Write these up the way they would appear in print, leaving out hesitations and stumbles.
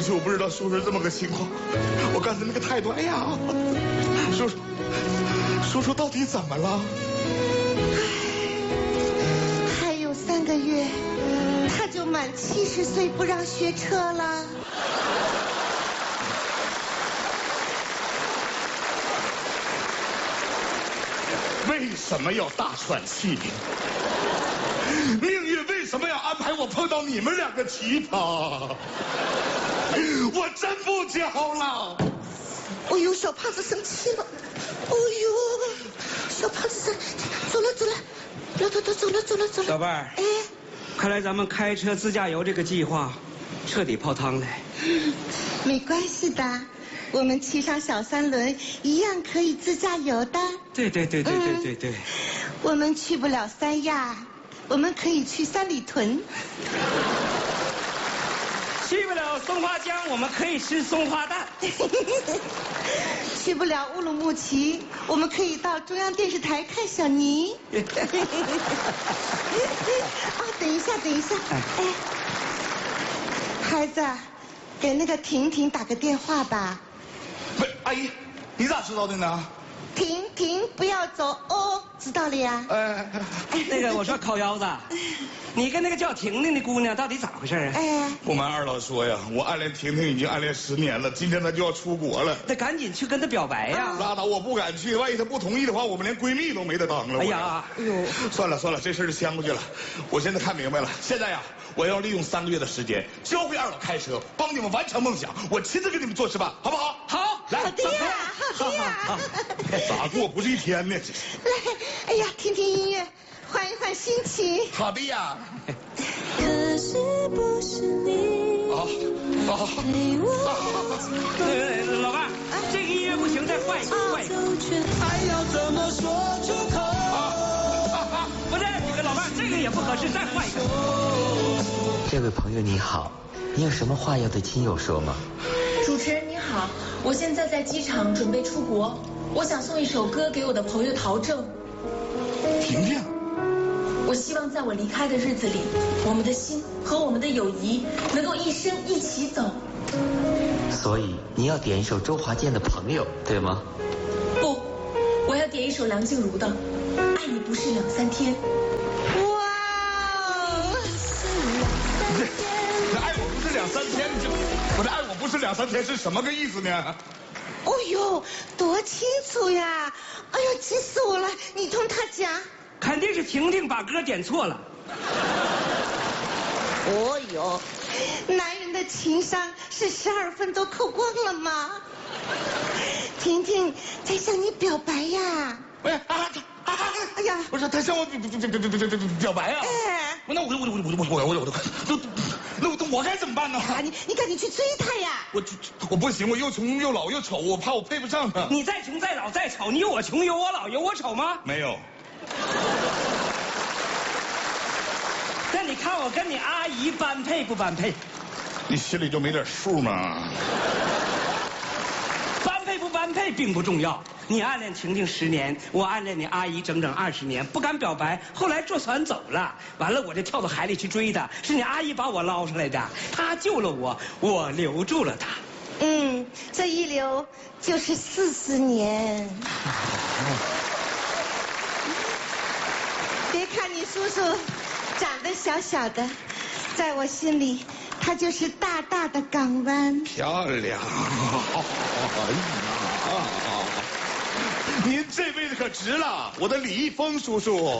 去，我不知道叔叔这么个情况，我刚才那个态度，哎呀，叔叔到底怎么了？ 还有3个月，他就满70岁，不让学车了。 为什么要大喘气？命运为什么要安排我碰到你们2个奇葩？我真不教了。 哎呦，小胖子生气了。哎呦，小胖子走了，走了。 小伴儿， 哎， 看来咱们开车自驾游这个计划彻底泡汤了。 没关系的，我们骑上小3轮一样可以自驾游的。 对。 我们去不了三亚，我们可以去三里屯。 去不了松花江，我们可以吃松花蛋。 去不了乌鲁木齐，我们可以到中央电视台看小尼。等一下，哎，孩子，给那个婷婷打个电话吧。 喂，阿姨，你咋知道的呢？ 婷，不要走哦，知道了呀。 那个，我说烤腰子，你跟那个叫婷婷的姑娘到底咋回事啊？ 哎， 不瞒二老说呀，我暗恋婷婷已经暗恋10年了，今天她就要出国了。 得赶紧去跟她表白呀！ 拉倒，我不敢去，万一她不同意的话，我们连闺蜜都没得当了。 哎呀， 算了，这事儿就相过去了。我现在看明白了，现在呀，我要利用3个月的时间，教会二老开车，帮你们完成梦想。我亲自给你们做示范，好不好？ 好， 来， 好的呀。 咋过不是一天呢？这是。 来，哎呀，听听音乐，换一换心情。 好的呀。 可是不是你老伴儿，这个音乐不行，再换一个。 爱要怎么说出口？ 不是，老伴儿，这个也不合适，再换一个。 这位朋友你好，你有什么话要对亲友说吗？ 主持人你好，我现在在机场准备出国，我想送一首歌给我的朋友陶正。 婷婷， 我希望在我离开的日子里，我们的心和我们的友谊能够一生一起走。 所以你要点一首周华健的《朋友》，对吗？ 不，我要点一首梁静茹的《爱你不是2、3天》。 哇哦！ 这爱我不是2、3天，我这爱我不是2、3天是什么个意思呢？ 哦呦，多清楚呀！哎呦，气死我了！你同他讲。 肯定是婷婷把歌点错了。 哦呦，男人的情商是12分都扣光了吗？婷婷在向你表白呀！ 喂， 哎呀， 不是他向我表白啊！ 哎， 那我该怎么办呢？ 你赶紧去追他呀！ 我不行，我又穷又老又丑，我怕我配不上他。 你再穷再老再丑，你有我穷有我老有我丑吗？ 没有。 那你看我跟你阿姨般配不般配？ 你心里就没点数吗？ 般配不般配并不重要。你暗恋婷婷10年，我暗恋你阿姨整整20年，不敢表白，后来坐船走了，完了我就跳到海里去追她，是你阿姨把我捞上来的，她救了我，我留住了她。 这一留就是40年。别看你叔叔长得小小的，在我心里他就是大大的港湾。 漂亮！您这辈子可值了，我的李易峰叔叔。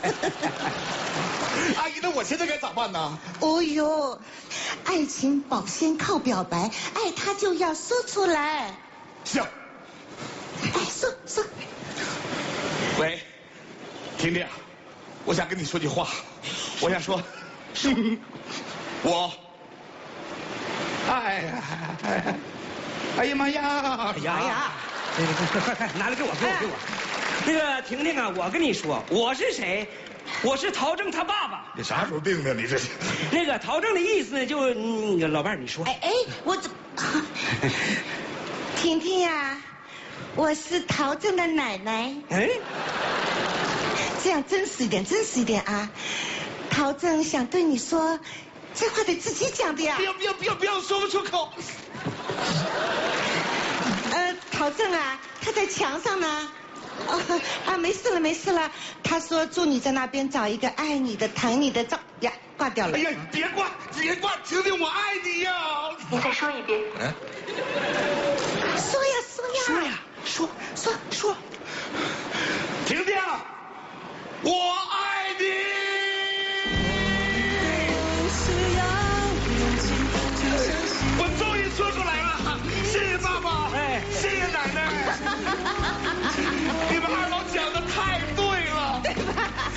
阿姨，那我现在该咋办呢？ 哦呦，爱情保鲜靠表白，爱他就要说出来。 行。 哎，说。 喂，婷婷，我想跟你说句话，我想说，我，哎呀妈呀！ 哎呀，快，拿来给我。那个婷婷啊，我跟你说，我是谁？我是陶正他爸爸。 你啥时候定的？你这是？ 那个陶正的意思呢，就老伴儿你说。 我怎？婷婷呀，我是陶正的奶奶。这样真实一点啊！陶正想对你说， 这话得自己讲的呀。 不要说不出口。 陶正啊，他在墙上呢。没事了。他说祝你在那边找一个爱你的、疼你的照呀，挂掉了。 哎呀，别挂，听听我爱你呀！ 你再说一遍。